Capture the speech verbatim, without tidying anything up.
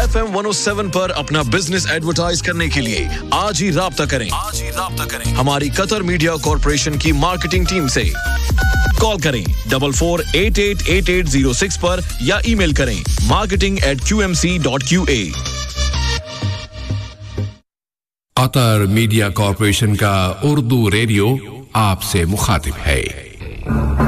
F M one O seven पर अपना business advertise करने के लिए आज ही राब्ता करें आज ही राब्ता करें हमारी कतर मीडिया कॉर्पोरेशन की मार्केटिंग टीम से। कॉल करें double four eight eight eight eight zero six पर या ईमेल करें marketing eight Q M C dot Q A. Qatar media corporation का उर्दू रेडियो आपसे मुखातिब है।